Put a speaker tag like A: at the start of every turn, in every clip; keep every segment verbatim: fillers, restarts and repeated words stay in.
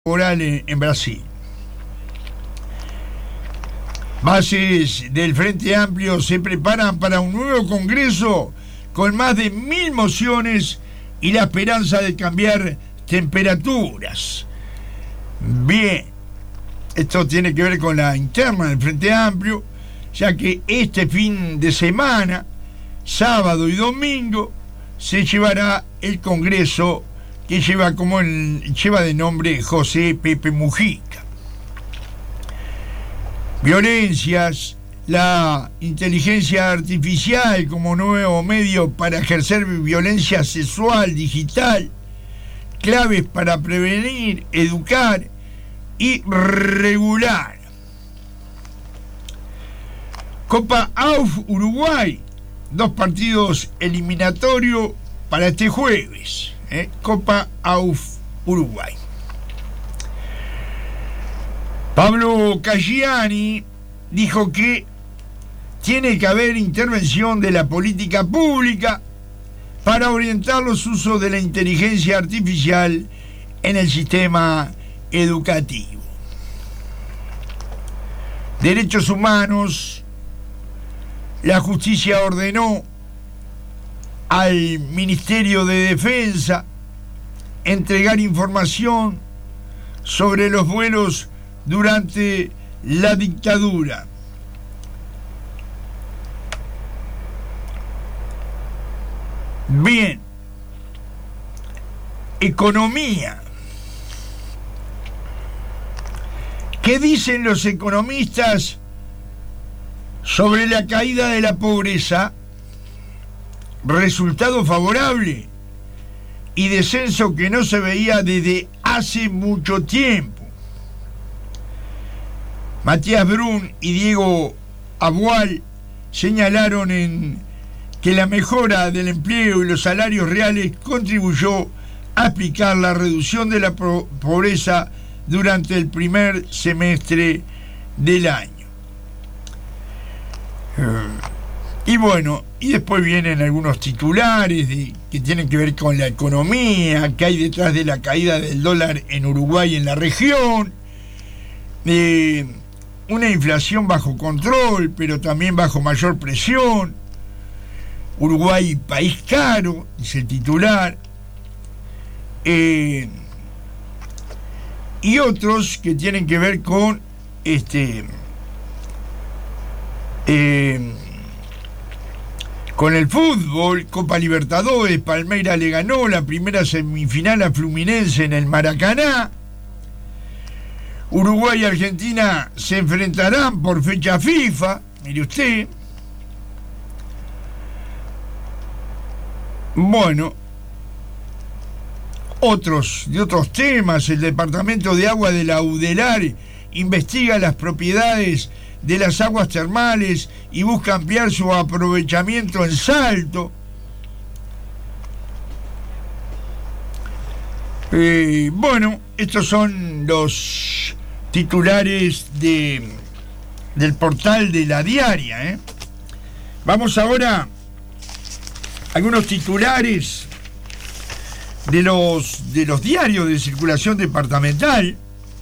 A: laboral en, en Brasil. Bases del Frente Amplio se preparan para un nuevo Congreso con más de mil mociones y la esperanza de cambiar temperaturas. Bien, esto tiene que ver con la interna del Frente Amplio, ya que este fin de semana, sábado y domingo, se llevará el Congreso que lleva como el, lleva de nombre José Pepe Mujica. Violencias, la inteligencia artificial como nuevo medio para ejercer violencia sexual digital, claves para prevenir, educar y regular. Copa A U F Uruguay, dos partidos eliminatorios para este jueves. ¿eh? Copa A U F Uruguay. Pablo Caggiani dijo que tiene que haber intervención de la política pública para orientar los usos de la inteligencia artificial en el sistema educativo. Derechos humanos. La justicia ordenó al Ministerio de Defensa entregar información sobre los vuelos durante la dictadura. Bien. Economía. ¿Qué dicen los economistas sobre la caída de la pobreza? Resultado favorable y descenso que no se veía desde hace mucho tiempo. Matías Brun y Diego Abual señalaron en que la mejora del empleo y los salarios reales contribuyó a explicar la reducción de la pobreza durante el primer semestre del año. Y bueno, y después vienen algunos titulares de, que tienen que ver con la economía, que hay detrás de la caída del dólar en Uruguay y en la región, eh, una inflación bajo control, pero también bajo mayor presión. Uruguay, país caro, dice el titular. Eh, y otros que tienen que ver con este eh, con el fútbol. Copa Libertadores, Palmeiras le ganó la primera semifinal a Fluminense en el Maracaná. Uruguay y Argentina se enfrentarán por fecha FIFA, mire usted. Bueno, otros de otros temas. El Departamento de Agua de la UDELAR investiga las propiedades de las aguas termales y busca ampliar su aprovechamiento en Salto. Eh, bueno, estos son los titulares de, del portal de La Diaria. ¿eh? Vamos ahora a algunos titulares de los, de los diarios de circulación departamental.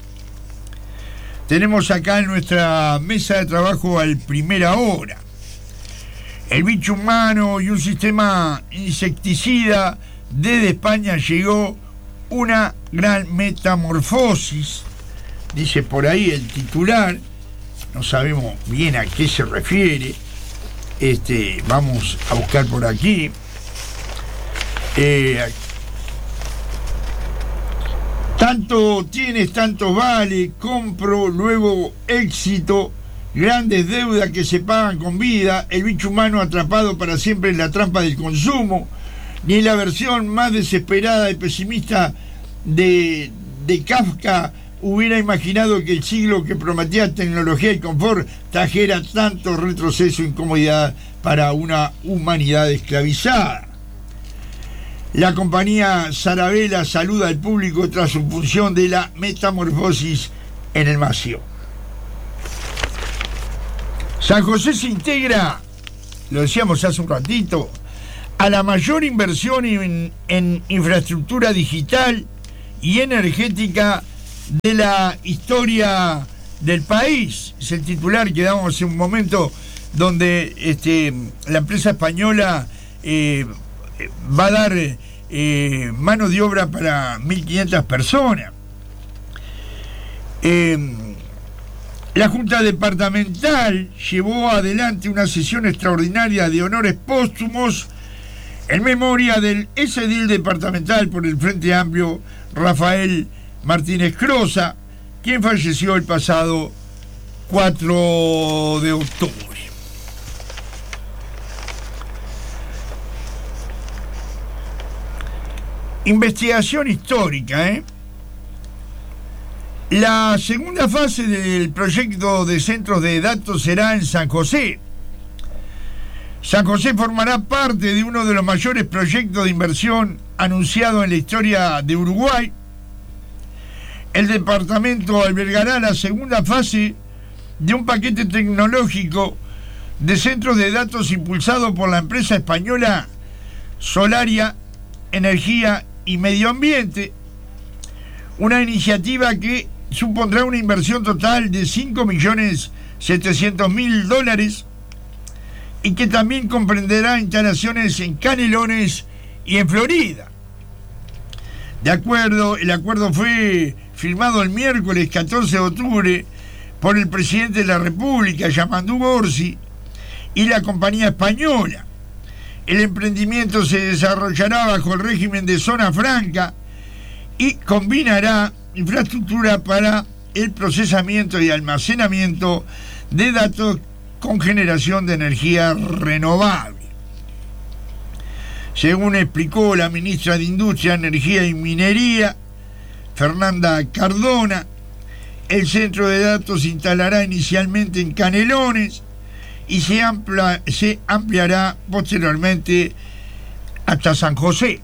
A: Tenemos acá en nuestra mesa de trabajo al Primera Hora. El bicho humano y un sistema insecticida desde España llegó una gran metamorfosis. Dice por ahí el titular. No sabemos bien a qué se refiere. Este, vamos a buscar por aquí. Eh, Tanto tienes, tanto vale, compro, luego éxito, grandes deudas que se pagan con vida, el bicho humano atrapado para siempre en la trampa del consumo, ni la versión más desesperada y pesimista de, de Kafka hubiera imaginado que el siglo que prometía tecnología y confort trajera tanto retroceso e incomodidad para una humanidad esclavizada. La compañía Sarabela saluda al público tras su función de la metamorfosis en el Mació. San José se integra, lo decíamos hace un ratito, a la mayor inversión en, en infraestructura digital y energética de la historia del país. Es el titular que damos hace un momento, donde este, la empresa española eh, va a dar eh, mano de obra para mil quinientas personas. Eh, la Junta Departamental llevó adelante una sesión extraordinaria de honores póstumos en memoria del exedil departamental por el Frente Amplio, Rafael Martínez Crosa, quien falleció el pasado cuatro de octubre. Investigación histórica, ¿eh? La segunda fase del proyecto de centros de datos será en San José. San José formará parte de uno de los mayores proyectos de inversión anunciado en la historia de Uruguay. El departamento albergará la segunda fase de un paquete tecnológico de centros de datos impulsado por la empresa española Solaria, Energía y Medio Ambiente, una iniciativa que supondrá una inversión total de cinco millones setecientos mil dólares y que también comprenderá instalaciones en Canelones y en Florida. De acuerdo, el acuerdo fue firmado el miércoles catorce de octubre por el presidente de la República, Yamandú Orsi, y la compañía española. El emprendimiento se desarrollará bajo el régimen de zona franca y combinará infraestructura para el procesamiento y almacenamiento de datos con generación de energía renovable. Según explicó la ministra de Industria, Energía y Minería, Fernanda Cardona, el centro de datos se instalará inicialmente en Canelones y se, amplia, se ampliará posteriormente hasta San José.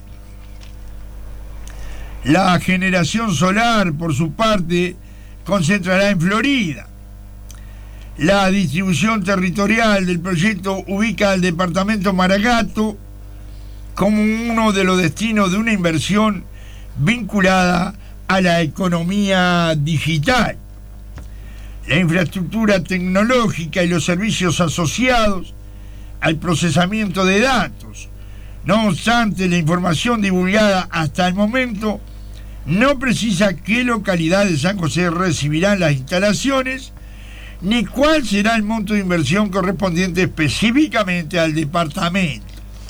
A: La generación solar, por su parte, concentrará en Florida. La distribución territorial del proyecto ubica al departamento Maragato como uno de los destinos de una inversión vinculada a la economía digital. La infraestructura tecnológica y los servicios asociados al procesamiento de datos. No obstante, la información divulgada hasta el momento no precisa qué localidad de San José recibirán las instalaciones, ni cuál será el monto de inversión correspondiente específicamente al departamento.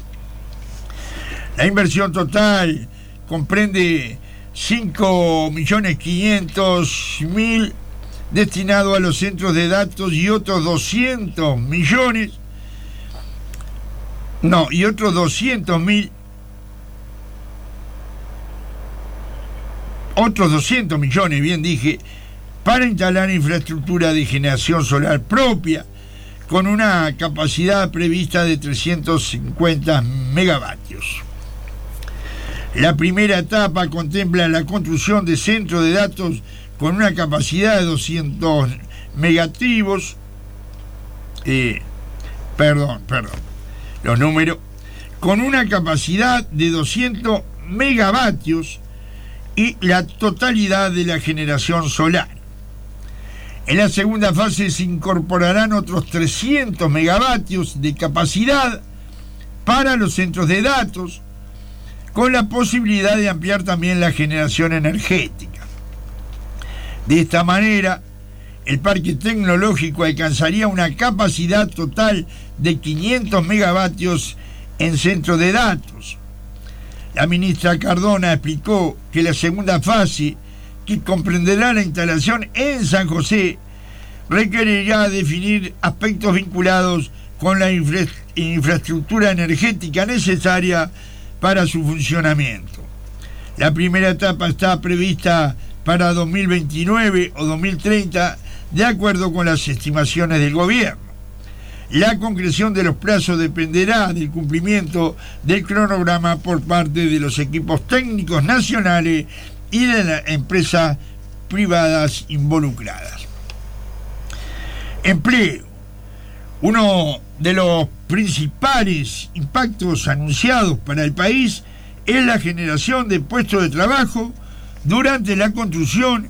A: La inversión total comprende cinco millones quinientos mil destinados a los centros de datos y otros doscientos millones, no, y otros doscientos mil, otros doscientos millones, bien dije, para instalar infraestructura de generación solar propia con una capacidad prevista de trescientos cincuenta megavatios. La primera etapa contempla la construcción de centros de datos con una capacidad de doscientos megativos, eh, perdón, perdón, los números, con una capacidad de doscientos megavatios y la totalidad de la generación solar. En la segunda fase se incorporarán otros trescientos megavatios de capacidad para los centros de datos, con la posibilidad de ampliar también la generación energética. De esta manera, el parque tecnológico alcanzaría una capacidad total de quinientos megavatios en centros de datos. La ministra Cardona explicó que la segunda fase, que comprenderá la instalación en San José, requerirá definir aspectos vinculados con la infra- infraestructura energética necesaria para su funcionamiento. La primera etapa está prevista para dos mil veintinueve o dos mil treinta, de acuerdo con las estimaciones del gobierno. La concreción de los plazos dependerá del cumplimiento del cronograma por parte de los equipos técnicos nacionales y de las empresas privadas involucradas. Empleo. Uno de los principales impactos anunciados para el país es la generación de puestos de trabajo durante la construcción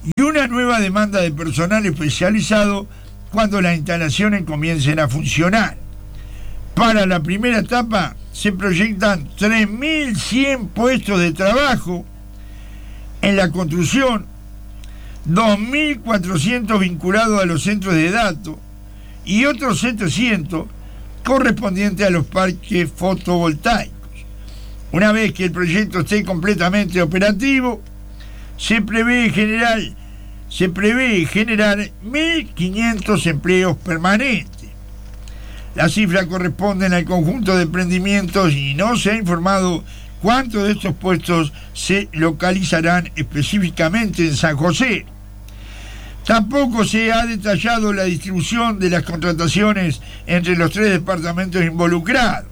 A: y una nueva demanda de personal especializado cuando las instalaciones comiencen a funcionar. Para la primera etapa se proyectan tres mil cien puestos de trabajo en la construcción, dos mil cuatrocientos vinculados a los centros de datos y otros setecientos correspondientes a los parques fotovoltaicos. Una vez que el proyecto esté completamente operativo, se prevé generar, se prevé generar mil quinientos empleos permanentes. Las cifras corresponden al conjunto de emprendimientos y no se ha informado cuántos de estos puestos se localizarán específicamente en San José. Tampoco se ha detallado la distribución de las contrataciones entre los tres departamentos involucrados.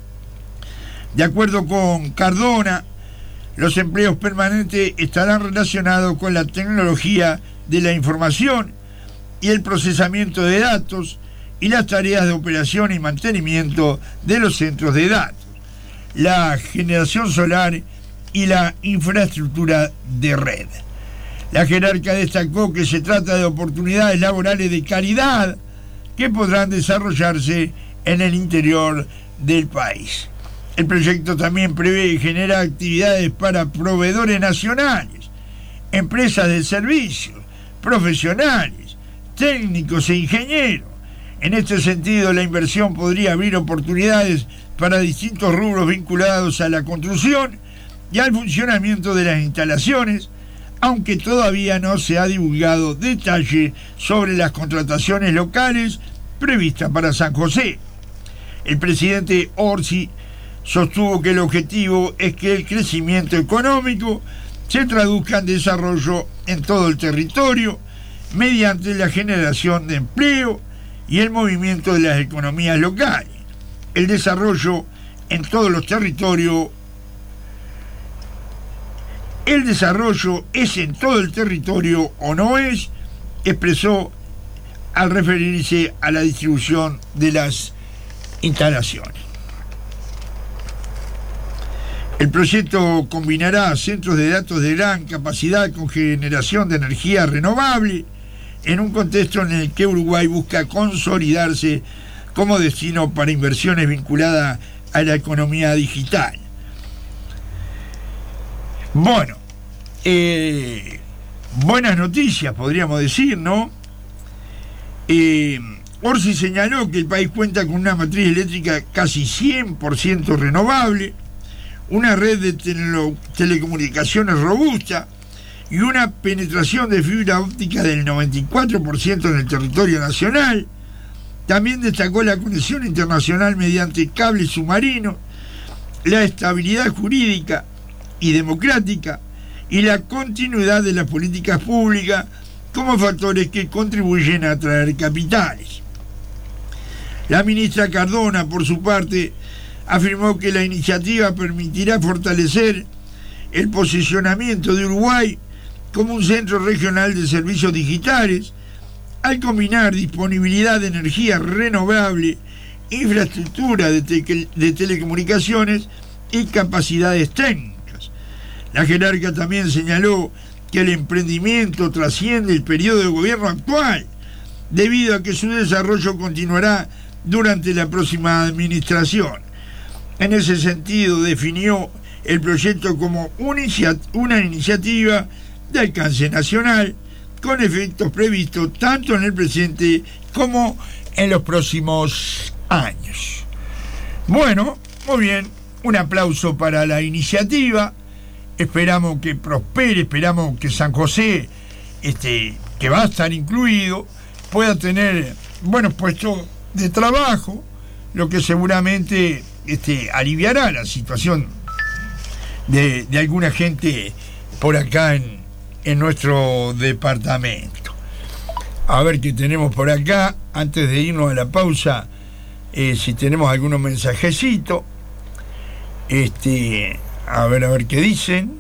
A: De acuerdo con Cardona, los empleos permanentes estarán relacionados con la tecnología de la información y el procesamiento de datos y las tareas de operación y mantenimiento de los centros de datos, la generación solar y la infraestructura de red. La jerarca destacó que se trata de oportunidades laborales de calidad que podrán desarrollarse en el interior del país. El proyecto también prevé generar actividades para proveedores nacionales, empresas de servicios, profesionales, técnicos e ingenieros. En este sentido, la inversión podría abrir oportunidades para distintos rubros vinculados a la construcción y al funcionamiento de las instalaciones, aunque todavía no se ha divulgado detalle sobre las contrataciones locales previstas para San José. El presidente Orsi sostuvo que el objetivo es que el crecimiento económico se traduzca en desarrollo en todo el territorio mediante la generación de empleo y el movimiento de las economías locales. El desarrollo en todos los territorios, el desarrollo es en todo el territorio o no es, expresó al referirse a la distribución de las instalaciones. El proyecto combinará centros de datos de gran capacidad con generación de energía renovable en un contexto en el que Uruguay busca consolidarse como destino para inversiones vinculadas a la economía digital. Bueno, eh, buenas noticias podríamos decir, ¿no? Eh, Orsi señaló que el país cuenta con una matriz eléctrica casi cien por ciento renovable, una red de tele- telecomunicaciones robusta y una penetración de fibra óptica del noventa y cuatro por ciento en el territorio nacional. También destacó la conexión internacional mediante cables submarinos, la estabilidad jurídica y democrática y la continuidad de las políticas públicas como factores que contribuyen a atraer capitales. La ministra Cardona, por su parte, afirmó que la iniciativa permitirá fortalecer el posicionamiento de Uruguay como un centro regional de servicios digitales al combinar disponibilidad de energía renovable, infraestructura de, te- de telecomunicaciones y capacidades técnicas. La jerarca también señaló que el emprendimiento trasciende el periodo de gobierno actual, debido a que su desarrollo continuará durante la próxima administración. En ese sentido, definió el proyecto como una, una iniciativa de alcance nacional, con efectos previstos tanto en el presente como en los próximos años. Bueno, muy bien, un aplauso para la iniciativa. Esperamos que prospere, esperamos que San José, este, que va a estar incluido, pueda tener buenos puestos de trabajo, lo que seguramente este, aliviará la situación de, de alguna gente por acá en, en nuestro departamento. A ver qué tenemos por acá, antes de irnos a la pausa, eh, si tenemos algunos mensajecitos. Este, a ver, a ver qué dicen.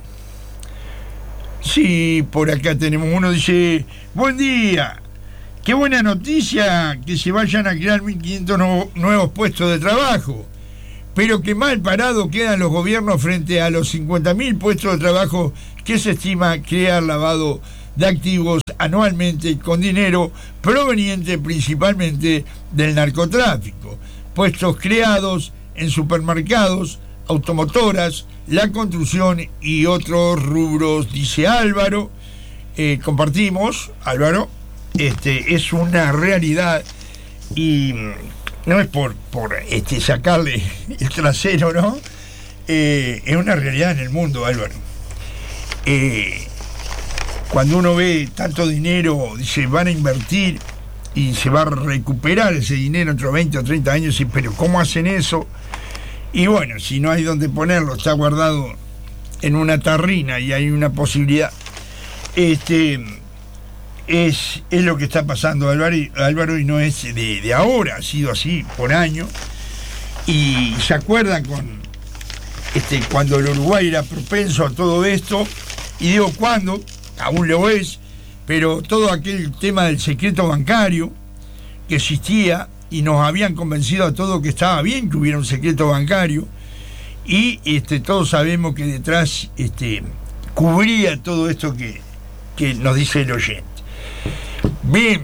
A: Sí, por acá tenemos uno, dice: buen día, qué buena noticia que se vayan a crear mil quinientos no, nuevos puestos de trabajo, pero que mal parados quedan los gobiernos frente a los cincuenta mil puestos de trabajo que se estima crear lavado de activos anualmente con dinero proveniente principalmente del narcotráfico, puestos creados en supermercados, automotoras, la construcción y otros rubros, dice Álvaro. Eh, compartimos, Álvaro, este, es una realidad y no es por, por este, sacarle el trasero, ¿no? Eh, es una realidad en el mundo, Álvaro. Eh, cuando uno ve tanto dinero, dice, van a invertir y se va a recuperar ese dinero entre veinte o treinta años, y pero ¿cómo hacen eso? Y bueno, si no hay donde ponerlo, está guardado en una tarrina y hay una posibilidad. Este es, es lo que está pasando, Álvaro, Álvaro, y no es de, de ahora, ha sido así por años. Y se acuerdan con este, cuando el Uruguay era propenso a todo esto, y digo cuando, aún lo es, pero todo aquel tema del secreto bancario que existía, y nos habían convencido a todos que estaba bien que hubiera un secreto bancario, y este, todos sabemos que detrás este, cubría todo esto que, que nos dice el oyente. Bien,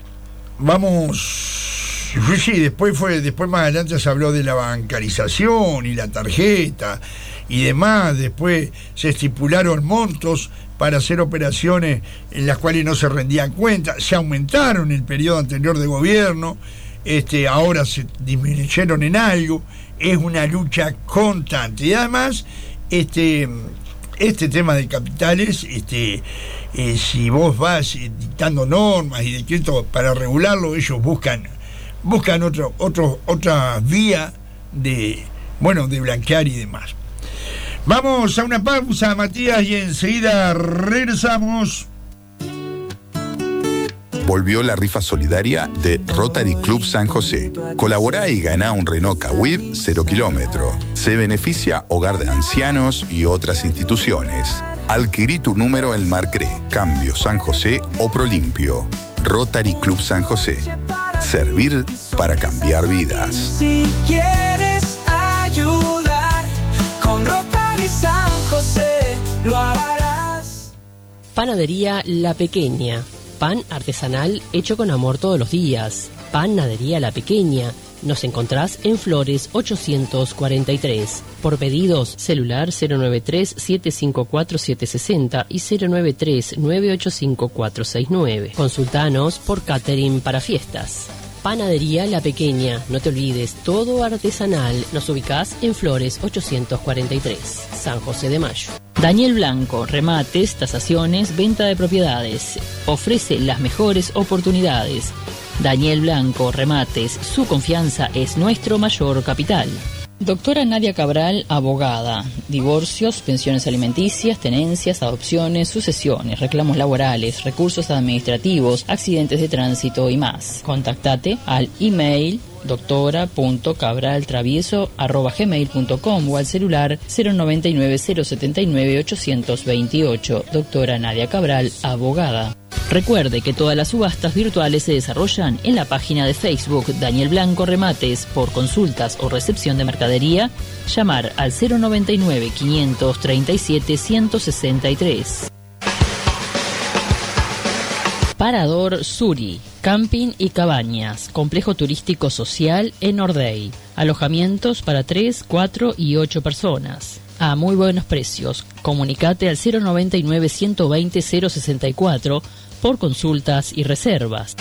A: vamos. Sí, después fue, después más adelante se habló de la bancarización y la tarjeta y demás. Después se estipularon montos para hacer operaciones en las cuales no se rendían cuentas. Se aumentaron el periodo anterior de gobierno. Este, ahora se disminuyeron en algo. Es una lucha constante. Y además, este, este tema de capitales, este, eh, si vos vas eh, dictando normas y decretos para regularlo, ellos buscan, buscan otro, otro, otra vía de, bueno, de blanquear y demás. Vamos a una pausa, Matías, y enseguida regresamos.
B: Volvió la rifa solidaria de Rotary Club San José. Colaborá y ganá un Renault Kwid cero kilómetro. Se beneficia Hogar de Ancianos y otras instituciones. Adquirí tu número en Marcré, Cambio San José o Prolimpio. Rotary Club San José. Servir para cambiar vidas.
C: Si quieres ayudar con Rotary San José, lo harás.
D: Panadería La Pequeña. Pan artesanal hecho con amor todos los días. Panadería La Pequeña. Nos encontrás en Flores ochocientos cuarenta y tres. Por pedidos, celular cero nueve tres, siete cinco cuatro, siete seis cero y cero nueve tres, nueve ocho cinco, cuatro seis nueve. Consultanos por catering para fiestas. Panadería La Pequeña. No te olvides, todo artesanal. Nos ubicás en Flores ochocientos cuarenta y tres, San José de Mayo. Daniel Blanco, remates, tasaciones, venta de propiedades. Ofrece las mejores oportunidades. Daniel Blanco, remates, su confianza es nuestro mayor capital. Doctora Nadia Cabral, abogada. Divorcios, pensiones alimenticias, tenencias, adopciones, sucesiones, reclamos laborales, recursos administrativos, accidentes de tránsito y más. Contactate al email doctora punto cabral travieso arroba gmail punto com o al celular cero noventa y nueve, cero setenta y nueve, ochocientos veintiocho. Doctora Nadia Cabral, abogada. Recuerde que todas las subastas virtuales se desarrollan en la página de Facebook Daniel Blanco Remates. Por consultas o recepción de mercadería, llamar al cero noventa y nueve, quinientos treinta y siete, ciento sesenta y tres. Parador Suri, camping y cabañas, complejo turístico social en Ordey. Alojamientos para tres, cuatro y ocho personas. A muy buenos precios. Comunicate al cero noventa y nueve, ciento veinte, cero sesenta y cuatro por consultas y reservas.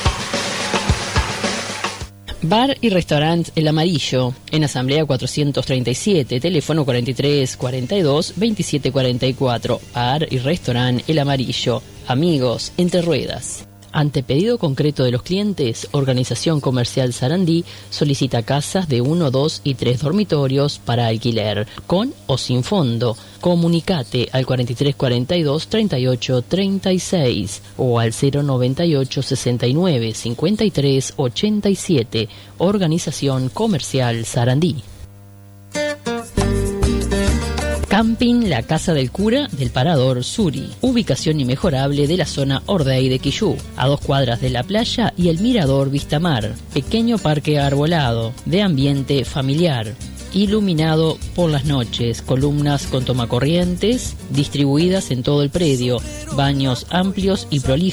D: Bar y restaurante El Amarillo, en Asamblea cuatrocientos treinta y siete, teléfono cuarenta y tres, cuarenta y dos, veintisiete cuarenta y cuatro. Bar y restaurante El Amarillo, amigos, entre ruedas. Ante pedido concreto de los clientes, Organización Comercial Sarandí solicita casas de uno, dos y tres dormitorios para alquiler, con o sin fondo. Comunicate al cuarenta y tres, cuarenta y dos, treinta y ocho, treinta y seis o al cero noventa y ocho, sesenta y nueve, cincuenta y tres, ochenta y siete. Organización Comercial Sarandí. Camping La Casa del Cura del Parador Suri, ubicación inmejorable de la zona Ordey de Quillú, a dos cuadras de la playa y el mirador Vistamar, pequeño parque arbolado, de ambiente familiar. iluminado por las noches, columnas con tomacorrientes distribuidas en todo el predio, baños amplios y prolijos